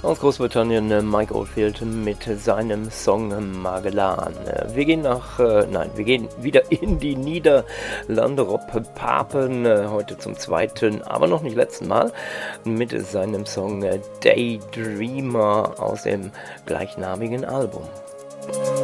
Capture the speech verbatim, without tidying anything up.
Aus Großbritannien äh, Mike Oldfield mit seinem Song Magellan. Äh, Wir gehen nach, äh, nein, wir gehen wieder in die Niederlande. Rob Papen, äh, heute zum zweiten, aber noch nicht letzten Mal, mit seinem Song äh, Daydreamer aus dem gleichnamigen Album.